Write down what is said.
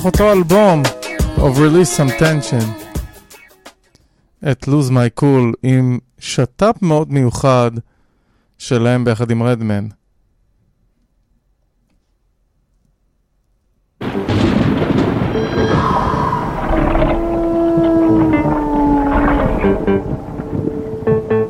אותו אלבום of Release Some Tension את Lose My Cool עם שטאפ מאוד מיוחד שלהם ביחד עם רדמן.